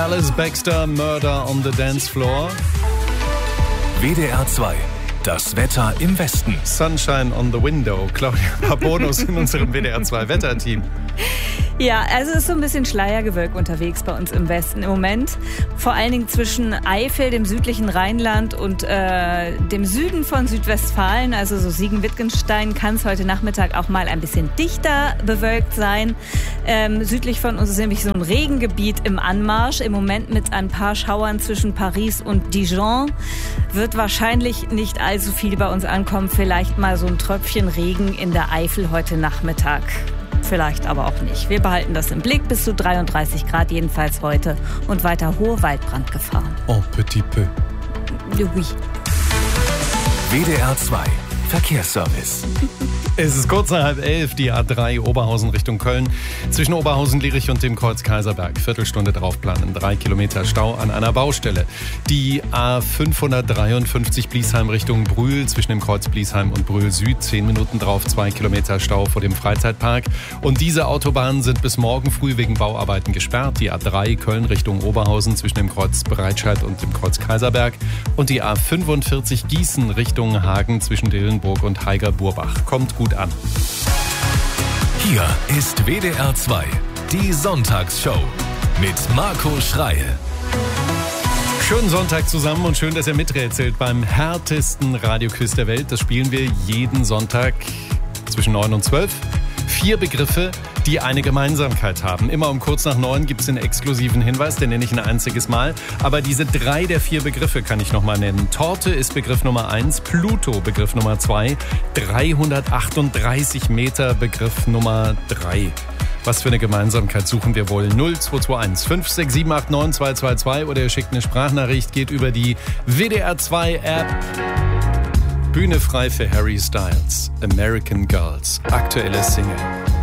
Alice Baxter, Murder on the Dance Floor. WDR 2. Das Wetter im Westen. Sunshine on the Window. Claudia Bonus in unserem WDR 2 Wetterteam. Ja, also es ist so ein bisschen Schleiergewölk unterwegs bei uns im Westen im Moment. Vor allen Dingen zwischen Eifel, dem südlichen Rheinland und dem Süden von Südwestfalen, also so Siegen-Wittgenstein, kann es heute Nachmittag auch mal ein bisschen dichter bewölkt sein. Südlich von uns ist nämlich so ein Regengebiet im Anmarsch, im Moment mit ein paar Schauern zwischen Paris und Dijon. Wird wahrscheinlich nicht allzu viel bei uns ankommen, vielleicht mal so ein Tröpfchen Regen in der Eifel heute Nachmittag. Vielleicht aber auch nicht. Wir behalten das im Blick. Bis zu 33 Grad jedenfalls heute und weiter hohe Waldbrandgefahr. Oh, petit peu. Oui. WDR 2 Verkehrsservice. Es ist kurz nach 11:30, die A3 Oberhausen Richtung Köln. Zwischen Oberhausen-Lierich und dem Kreuz Kaiserberg. Viertelstunde draufplanen. 3 Kilometer Stau an einer Baustelle. Die A553 Bliesheim Richtung Brühl. Zwischen dem Kreuz Bliesheim und Brühl Süd. 10 Minuten drauf. 2 Kilometer Stau vor dem Freizeitpark. Und diese Autobahnen sind bis morgen früh wegen Bauarbeiten gesperrt. Die A3 Köln Richtung Oberhausen zwischen dem Kreuz Breitscheid und dem Kreuz Kaiserberg. Und die A45 Gießen Richtung Hagen zwischen Dillenburg und Haiger-Burbach. Kommt gut an. Hier ist WDR 2, die Sonntagsshow mit Marco Schreil. Schönen Sonntag zusammen und schön, dass ihr miträtselt beim härtesten Radioquiz der Welt. Das spielen wir jeden Sonntag zwischen 9 und 12. 4 Begriffe, die eine Gemeinsamkeit haben. Immer um kurz nach 9 gibt es einen exklusiven Hinweis, den nenne ich ein einziges Mal. Aber diese 3 der 4 Begriffe kann ich nochmal nennen. Torte ist Begriff Nummer 1, Pluto Begriff Nummer 2, 338 Meter Begriff Nummer 3. Was für eine Gemeinsamkeit suchen wir wohl? 0221 56789 222 oder ihr schickt eine Sprachnachricht, geht über die WDR 2 App. Bühne frei für Harry Styles, American Girls, aktuelle Single.